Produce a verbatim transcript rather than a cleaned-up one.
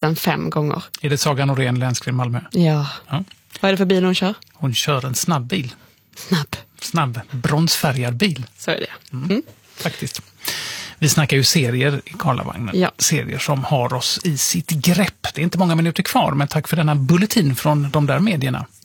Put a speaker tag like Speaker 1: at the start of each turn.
Speaker 1: nästan fem gånger.
Speaker 2: Är det Saga Norén, Länsgren, Malmö?
Speaker 1: Ja.
Speaker 2: ja.
Speaker 1: Vad är det för bil hon kör?
Speaker 2: Hon kör en snabb bil.
Speaker 1: Snabb.
Speaker 2: Snabb, bronsfärgad bil.
Speaker 1: Så är det.
Speaker 2: Mm.
Speaker 1: Mm.
Speaker 2: Faktiskt. Vi snackar ju serier i Karlavagnen.
Speaker 1: Ja.
Speaker 2: Serier som har oss i sitt grepp. Det är inte många minuter kvar, men tack för denna bulletin från de där medierna.